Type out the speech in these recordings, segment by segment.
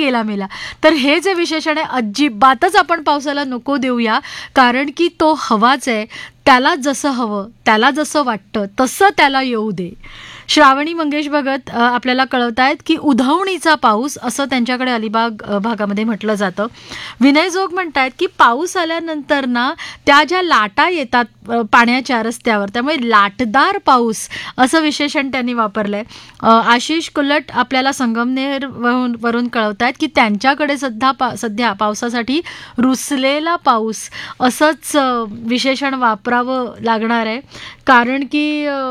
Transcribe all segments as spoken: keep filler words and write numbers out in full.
गेला मेला. तर हे जे विशेषण आहे अजिबातच आपण पावसाला नको देऊया, कारण की तो हवाच आहे. त्याला जसं हवं, त्याला जसं वाटतं तसं त्याला येऊ दे. श्रावणी मंगेश भगत अ, आपल्याला कळवतायत की उधवणीचा पाऊस असं त्यांच्याकडे अलिबाग अ, भागामध्ये म्हटलं जातं. विनय जोग म्हणतायत की पाऊस आल्यानंतर ना त्या ज्या लाटा येतात अ, पाण्याच्या रस्त्यावर, त्यामुळे लाटदार पाऊस असं विशेषण त्यांनी वापरलंय. अ, आशिष कुलट आपल्याला संगमनेर वरून वरून कळवतायत की त्यांच्याकडे सध्या पा सध्या पावसासाठी रुसलेला पाऊस असंच अ, विशेषण वापरावं लागणार आहे, कारण की अ,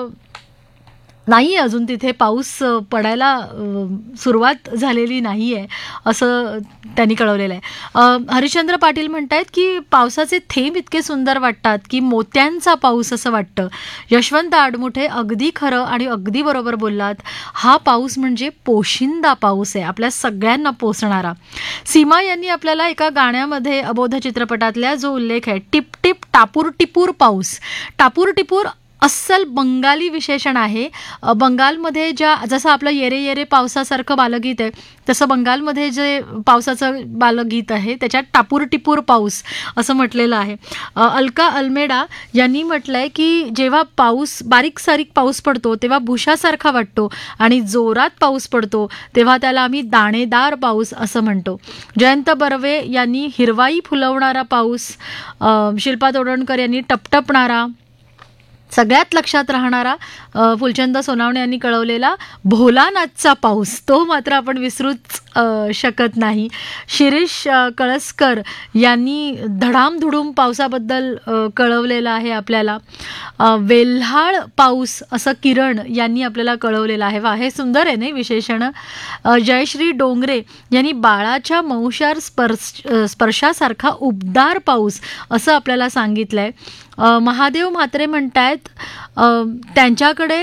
नाही अजून तिथे पाऊस अ, पडायला अ, सुरुवात झालेली नाही आहे असं त्यांनी कळवलेलं आहे. अ, हरिश्चंद्र पाटील म्हणतायत की पावसाचे थेंब इतके सुंदर वाटतात की मोत्यांचा पाऊस असं वाटतं. यशवंत आडमुठे अगदी खरं आणि अगदी बरोबर बोललात. हा पाऊस म्हणजे पोशिंदा पाऊस आहे, आपल्या सगळ्यांना पोसणारा. सीमा यांनी आपल्याला एका गाण्यामध्ये अबोध चित्रपटातल्या जो उल्लेख आहे, टिप टिप टापूर टिपूर पाऊस. टापूर टिपूर अस्सल बंगाली विशेषण आहे. अ, बंगालमध्ये ज्या जसं आपलं येरे येरे पावसासारखं बालगीत आहे, तसं बंगालमध्ये जे पावसाचं बालगीत आहे त्याच्यात टापूर टिपूर पाऊस असं म्हटलेलं आहे. अ, अलका अल्मेडा यांनी म्हटलंय की जेव्हा पाऊस बारीक सारीक पाऊस पडतो तेव्हा भुशासारखा वाटतो आणि जोरात पाऊस पडतो तेव्हा त्याला आम्ही दाणेदार पाऊस असं म्हणतो. जयंत बर्वे यांनी हिरवाई फुलवणारा पाऊस, अ, शिल्पा तोडणकर यांनी टपटपणारा, सगळ्यात लक्षात राहणारा अ, फुलचंद सोनावणे यांनी कळवलेला भोलानाथचा पाऊस, तो मात्र आपण विसरूच अ, शकत नाही. शिरीष अ, कळसकर यांनी धडामधुडूम पावसाबद्दल अ, कळवलेलं आहे आपल्याला. अ, वेल्हाळ पाऊस असं किरण यांनी आपल्याला कळवलेलं आहे. वा, हे सुंदर आहे नाही विशेषण. अ, जयश्री डोंगरे यांनी बाळाच्या मौशार स्पर्श स्पर्शासारखा उबदार पाऊस असं आपल्याला सांगितलं आहे. अ, महादेव म्हात्रे म्हणतायत अ, त्यांच्याकडे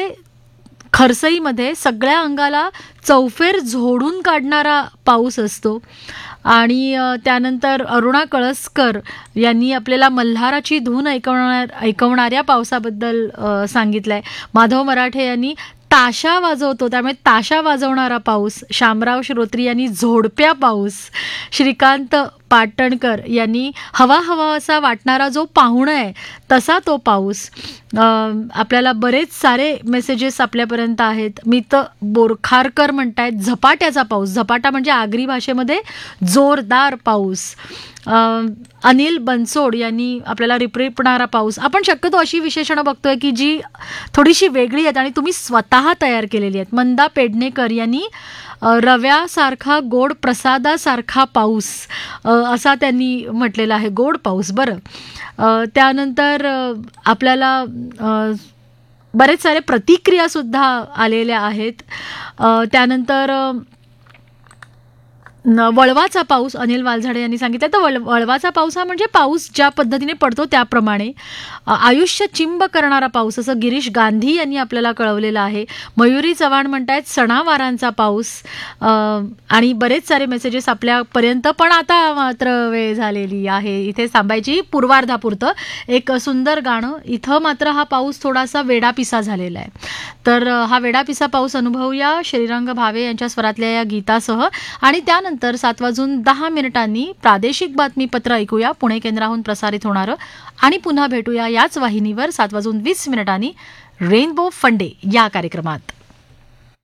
खरसईमध्ये सगळ्या अंगाला चौफेर झोडून काढणारा पाऊस असतो. आणि अ, त्यानंतर अरुणा कळसकर यांनी आपल्याला मल्हाराची धून ऐकवणार ऐकवणाऱ्या पावसाबद्दल अ, सांगितलं आहे. माधव मराठे यांनी ताशा वाजवतो त्यामुळे ताशा वाजवणारा पाऊस. शामराव श्रोत्री यांनी झोडप्या पाऊस. श्रीकांत पाटणकर यांनी हवा हवा असा वाटणारा जो पाहुणा आहे तसा तो पाऊस. अ, आपल्याला बरेच सारे मेसेजेस आपल्यापर्यंत आहेत. मित बोरखारकर म्हणतायत झपाट्याचा पाऊस. झपाटा म्हणजे आगरी भाषेमध्ये जोरदार पाऊस. अ, अनिल बनसोड यांनी आपल्याला रिपरिपणारा पाऊस. आपण शक्यतो अशी विशेषणं बघतोय की जी थोडीशी वेगळी आहेत आणि तुम्ही स्वतः तयार केलेली आहेत. मंदा पेडणेकर यांनी अ, रव्यासारखा गोड प्रसादासारखा पाऊस अ, असा त्यांनी म्हटलेला आहे. गोड पाऊस. बरं, अ, त्यानंतर अ, आपल्याला अ, बरेच सारे प्रतिक्रियासुद्धा आलेल्या आहेत. अ, त्यानंतर अ, न वळवाचा पाऊस अनिल वालझाडे यांनी सांगितलं. तर वळ वळवाचा पाऊस हा म्हणजे पाऊस ज्या पद्धतीने पडतो त्याप्रमाणे. अ, आयुष्य चिंब करणारा पाऊस असं गिरीश गांधी यांनी आपल्याला कळवलेलं आहे. मयुरी चव्हाण म्हणतायत सणावारांचा पाऊस. अ, आणि बरेच सारे मेसेजेस आपल्यापर्यंत, पण आता मात्र वेळ झालेली आहे इथे थांबायची. पूर्वार्धापुरतं एक सुंदर गाणं. इथं मात्र हा पाऊस थोडासा वेडापिसा झालेला आहे. तर अ, हा वेडापिसा पाऊस अनुभवूया श्रीरंग भावे यांच्या स्वरातल्या या गीतासह. आणि त्यानंतर नंतर सात वाजून दहा मिनिटांनी प्रादेशिक बातमीपत्र ऐकूया पुणे केंद्राहून प्रसारित होणारं. आणि पुन्हा भेटूया याच वाहिनीवर सात वाजून वीस मिनिटांनी रेनबो फंडे या कार्यक्रमात.